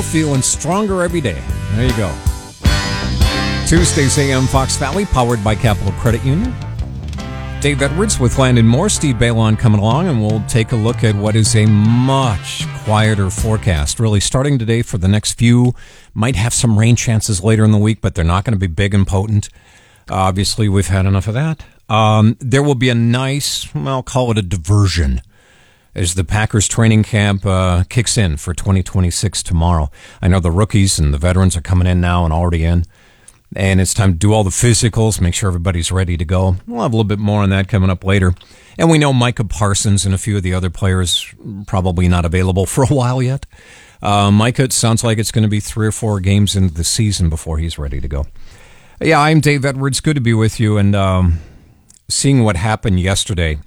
feeling stronger every day. There you go. Tuesdays AM Fox Valley, powered by Capital Credit Union. Dave Edwards with Landon Moore, Steve Balon coming along, and we'll take a look at what is a much quieter forecast. Really starting today for the next few. Might have some rain chances later in the week, but they're not going to be big and potent. Obviously, we've had enough of that. There will be a nice, I'll call it a diversion, as the Packers training camp kicks in for 2026 tomorrow. I know the rookies and the veterans are coming in now and already in. And it's time to do all the physicals, make sure everybody's ready to go. We'll have a little bit more on that coming up later. And we know Micah Parsons and a few of the other players probably not available for a while yet. Micah, it sounds like it's going to be 3 or 4 games into the season before he's ready to go. Yeah, I'm Dave Edwards. Good to be with you. And seeing what happened yesterday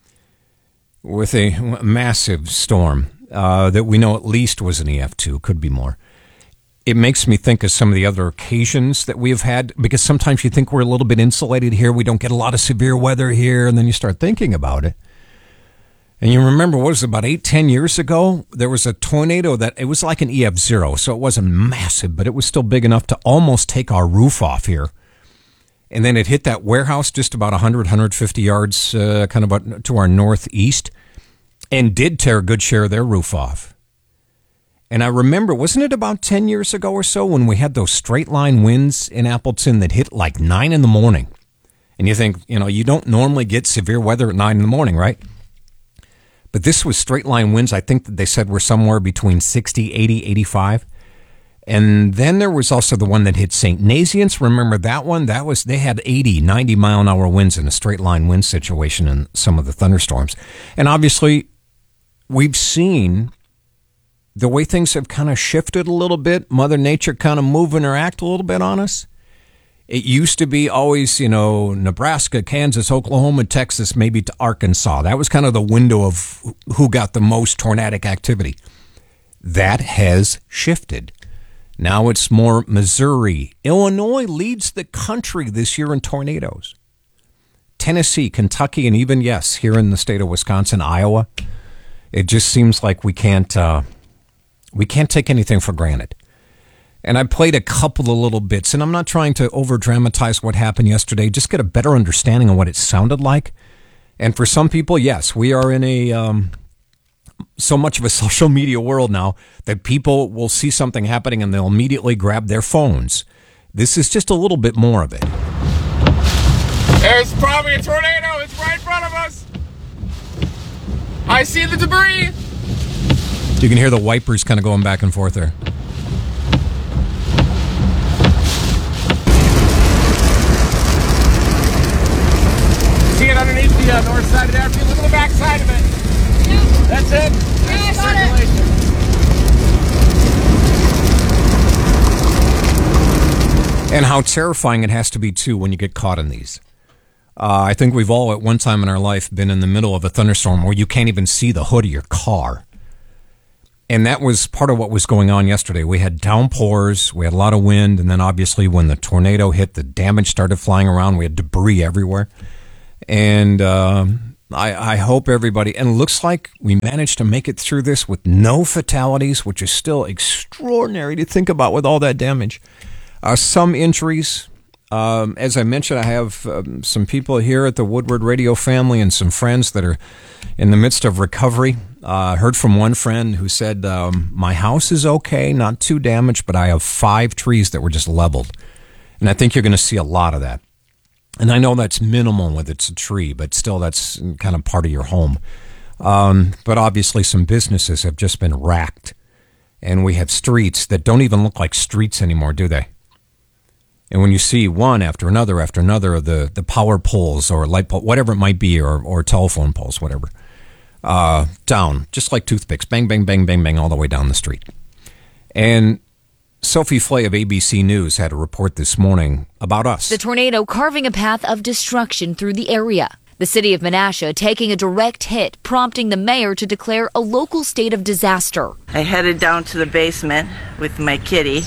with a massive storm that we know at least was an EF2, could be more. It makes me think of some of the other occasions that we have had, because sometimes you think we're a little bit insulated here. We don't get a lot of severe weather here, and then you start thinking about it. And you remember, what was it, about 8-10 years ago? There was a tornado that, it was like an EF0, so it wasn't massive, but it was still big enough to almost take our roof off here. And then it hit that warehouse just about 150 yards kind of to our northeast, and did tear a good share of their roof off. And I remember, wasn't it about 10 years ago or so when we had those straight line winds in Appleton that hit like 9 in the morning? And you think, you don't normally get severe weather at 9 in the morning, right? But this was straight line winds. I think that they said were somewhere between 60, 80, 85. And then there was also the one that hit St. Nazianz. Remember that one? They had 80, 90 mile an hour winds in a straight line wind situation in some of the thunderstorms. And obviously, we've seen the way things have kind of shifted a little bit, Mother Nature kind of moving her act a little bit on us. It used to be always, Nebraska, Kansas, Oklahoma, Texas, maybe to Arkansas. That was kind of the window of who got the most tornadic activity. That has shifted. Now it's more Missouri. Illinois leads the country this year in tornadoes. Tennessee, Kentucky, and even, yes, here in the state of Wisconsin, Iowa. It just seems like we can't take anything for granted. And I played a couple of little bits, and I'm not trying to over-dramatize what happened yesterday, just get a better understanding of what it sounded like. And for some people, yes, we are in so much of a social media world now that people will see something happening and they'll immediately grab their phones. This is just a little bit more of it. There's probably a tornado. It's right in front of us. I see the debris. You can hear the wipers kind of going back and forth there. See it underneath the north side of the airfield. Look at the back side of it. That's it. That's the circulation. And how terrifying it has to be, too, when you get caught in these. I think we've all at one time in our life been in the middle of a thunderstorm where you can't even see the hood of your car. And that was part of what was going on yesterday. We had downpours, we had a lot of wind, and then obviously when the tornado hit, the damage started flying around. We had debris everywhere. And I hope everybody, and it looks like we managed to make it through this with no fatalities, which is still extraordinary to think about with all that damage. Some injuries. As I mentioned, I have some people here at the Woodward Radio family and some friends that are in the midst of recovery. I heard from one friend who said, my house is okay, not too damaged, but I have 5 trees that were just leveled. And I think you're going to see a lot of that. And I know that's minimal with it's a tree, but still that's kind of part of your home. But obviously some businesses have just been racked. And we have streets that don't even look like streets anymore, do they? And when you see one after another of the power poles or light pole, whatever it might be, or telephone poles, whatever, down, just like toothpicks, bang, bang, bang, bang, bang, all the way down the street. And Sophie Flay of ABC News had a report this morning about us. The tornado carving a path of destruction through the area. The city of Menasha taking a direct hit, prompting the mayor to declare a local state of disaster. I headed down to the basement with my kitty.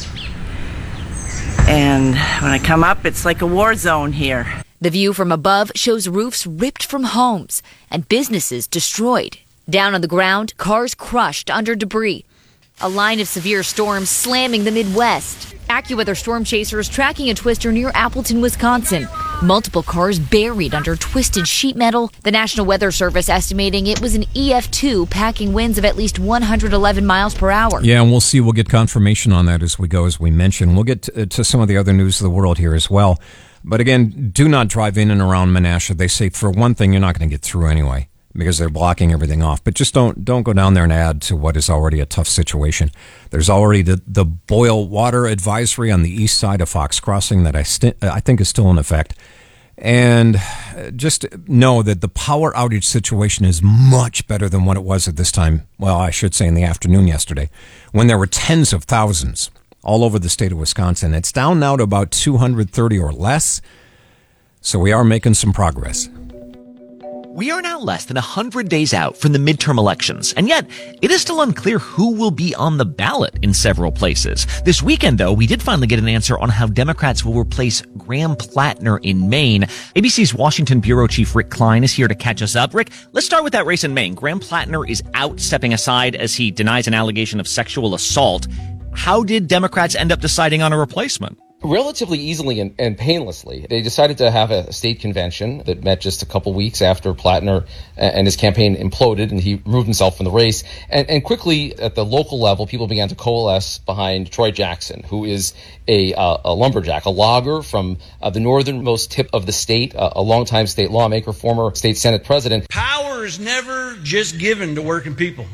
And when I come up, it's like a war zone here. The view from above shows roofs ripped from homes and businesses destroyed. Down on the ground, cars crushed under debris. A line of severe storms slamming the Midwest. AccuWeather storm chasers tracking a twister near Appleton, Wisconsin. Multiple cars buried under twisted sheet metal. The National Weather Service estimating it was an EF2 packing winds of at least 111 miles per hour. Yeah, and we'll see. We'll get confirmation on that as we go, as we mentioned. We'll get to some of the other news of the world here as well. But again, do not drive in and around Menasha. They say, for one thing, you're not going to get through anyway because they're blocking everything off. But just don't go down there and add to what is already a tough situation. There's already the boil water advisory on the east side of Fox Crossing that I think is still in effect. And just know that the power outage situation is much better than what it was at this time. Well, I should say in the afternoon yesterday, when there were tens of thousands all over the state of Wisconsin. It's down now to about 230 or less. So we are making some progress. We are now less than 100 days out from the midterm elections, and yet it is still unclear who will be on the ballot in several places. This weekend, though, we did finally get an answer on how Democrats will replace Graham Plattner in Maine. ABC's Washington bureau chief Rick Klein is here to catch us up. Rick, let's start with that race in Maine. Graham Plattner is out, stepping aside as he denies an allegation of sexual assault. How did Democrats end up deciding on a replacement? Relatively easily and painlessly. They decided to have a state convention that met just a couple weeks after Plattner and his campaign imploded and he removed himself from the race. And quickly at the local level, people began to coalesce behind Troy Jackson, who is a lumberjack, a logger from the northernmost tip of the state, a longtime state lawmaker, former state Senate president. Power is never just given to working people.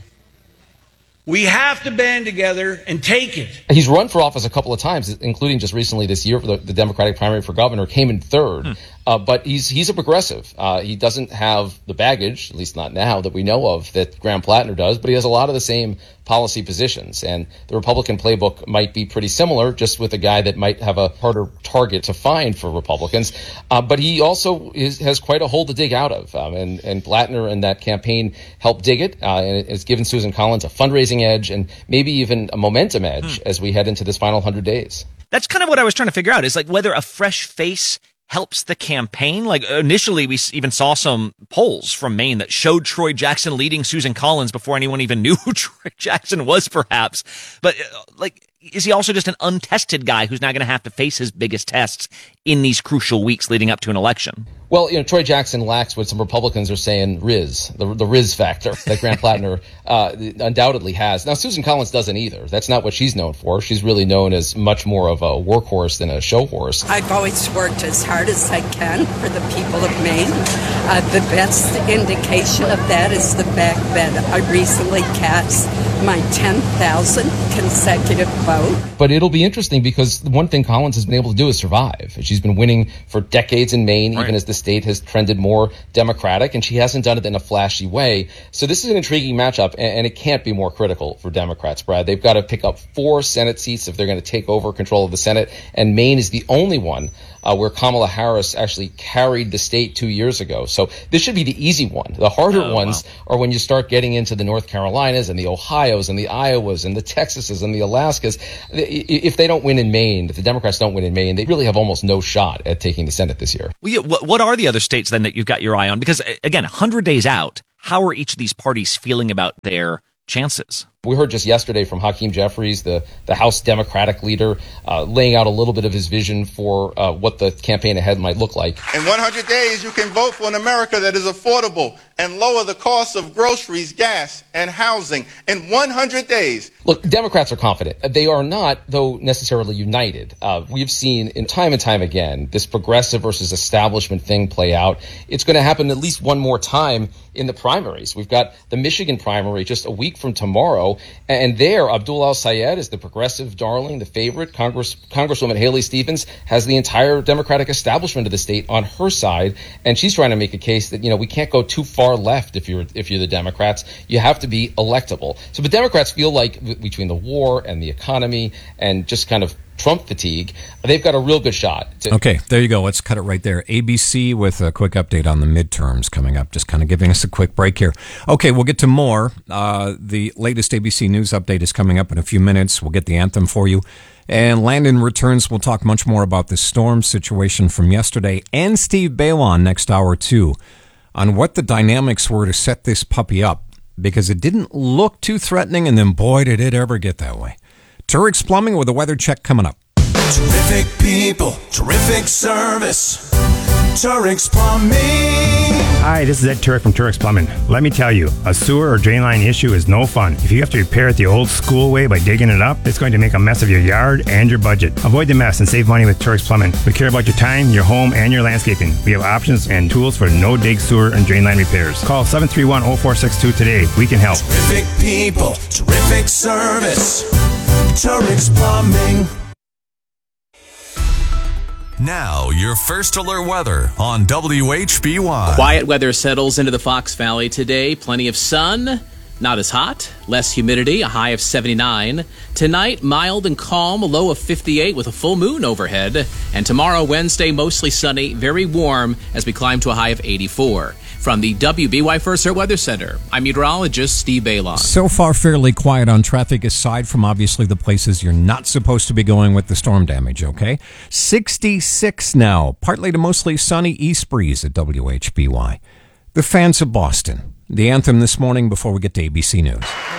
We have to band together and take it. He's run for office a couple of times, including just recently this year for the Democratic primary for governor, came in third. But he's a progressive. He doesn't have the baggage, at least not now, that we know of that Graham Plattner does, but he has a lot of the same policy positions. And the Republican playbook might be pretty similar, just with a guy that might have a harder target to find for Republicans. But he also has quite a hole to dig out of. And Plattner and that campaign helped dig it. And it's given Susan Collins a fundraising edge and maybe even a momentum edge as we head into this final 100 days. That's kind of what I was trying to figure out, is like whether a fresh face helps the campaign. Like initially we even saw some polls from Maine that showed Troy Jackson leading Susan Collins before anyone even knew who Troy Jackson was, perhaps. But like, is he also just an untested guy who's now going to have to face his biggest tests in these crucial weeks leading up to an election? Well, Troy Jackson lacks what some Republicans are saying Riz, the Riz factor that Graham Plattner undoubtedly has. Now, Susan Collins doesn't either. That's not what she's known for. She's really known as much more of a workhorse than a show horse. I've always worked as hard as I can for the people of Maine. The best indication of that is the fact that I recently cast my 10,000 consecutive vote. But it'll be interesting because the one thing Collins has been able to do is survive. She's been winning for decades in Maine, even as the state has trended more Democratic, and she hasn't done it in a flashy way. So this is an intriguing matchup, and it can't be more critical for Democrats, Brad. They've got to pick up 4 Senate seats if they're going to take over control of the Senate, and Maine is the only one where Kamala Harris actually carried the state 2 years ago. So this should be the easy one. The harder ones are when you start getting into the North Carolinas and the Ohios and the Iowas and the Texases and the Alaskas. If they don't win in Maine, if the Democrats don't win in Maine, they really have almost no shot at taking the Senate this year. Well, yeah, what are the other states then that you've got your eye on? Because again, 100 days out, how are each of these parties feeling about their chances? We heard just yesterday from Hakeem Jeffries, the House Democratic leader, laying out a little bit of his vision for what the campaign ahead might look like. In 100 days, you can vote for an America that is affordable and lower the cost of groceries, gas, and housing. In 100 days. Look, Democrats are confident. They are not, though, necessarily united. We've seen in time and time again this progressive versus establishment thing play out. It's going to happen at least one more time in the primaries. We've got the Michigan primary just a week from tomorrow. And there, Abdul El-Sayed is the progressive darling, the favorite. Congresswoman Haley Stevens has the entire Democratic establishment of the state on her side. And she's trying to make a case that, we can't go too far left if you're the Democrats. You have to be electable. So the Democrats feel like between the war and the economy and just kind of Trump fatigue, they've got a real good shot. Okay, there you go. Let's cut it right there. ABC with a quick update on the midterms coming up, just kind of giving us a quick break here. Okay, we'll get to more. The latest ABC News update is coming up in a few minutes. We'll get the anthem for you. And Landon returns. We'll talk much more about the storm situation from yesterday and Steve Balon next hour, too, on what the dynamics were to set this puppy up because it didn't look too threatening, and then boy, did it ever get that way. Turek's Plumbing with a weather check coming up. Terrific people, terrific service. Turek's Plumbing. Hi, this is Ed Turek from Turek Plumbing. Let me tell you, a sewer or drain line issue is no fun. If you have to repair it the old school way by digging it up, it's going to make a mess of your yard and your budget. Avoid the mess and save money with Turek Plumbing. We care about your time, your home, and your landscaping. We have options and tools for no-dig sewer and drain line repairs. Call 731-0462 today. We can help. Terrific people, terrific service. Turek Plumbing. Now, your first alert weather on WHBY. Quiet weather settles into the Fox Valley today. Plenty of sun, not as hot, less humidity, a high of 79. Tonight, mild and calm, a low of 58 with a full moon overhead. And tomorrow, Wednesday, mostly sunny, very warm as we climb to a high of 84. From the WBY First Alert Weather Center, I'm meteorologist Steve Balon. So far, fairly quiet on traffic, aside from obviously the places you're not supposed to be going with the storm damage, okay? 66 now, partly to mostly sunny east breeze at WHBY. The Fans of Boston. The anthem this morning before we get to ABC News.